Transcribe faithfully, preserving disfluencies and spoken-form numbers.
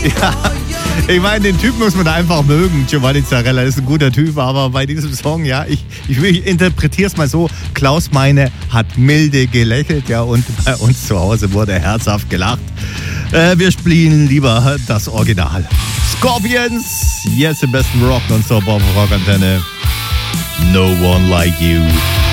Ja, ich meine, den Typ muss man einfach mögen. Giovanni Zarella ist ein guter Typ, aber bei diesem Song, ja, ich, ich, ich interpretiere es mal so. Klaus Meine hat milde gelächelt, ja, und bei uns zu Hause wurde herzhaft gelacht. Äh, wir spielen lieber das Original. Scorpions, jetzt im besten Rock und Stop auf Rockantenne. No One Like You.